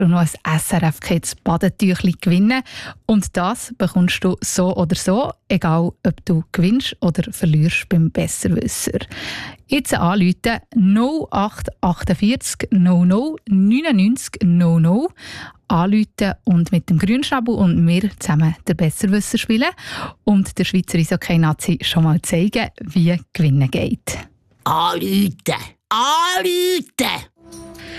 noch ein SRF-Kids Badetüchli gewinnen. Und das bekommst du so oder so, egal ob du gewinnst oder verlierst beim Besserwisser. Jetzt anrufen 0848 00 99 00. Anrufen und mit dem Grünschnabel und mir zusammen den Besserwisser spielen und der Schweizer Eishockey-Nazi schon mal zeigen, wie gewinnen geht. Anrufen! Anrufen!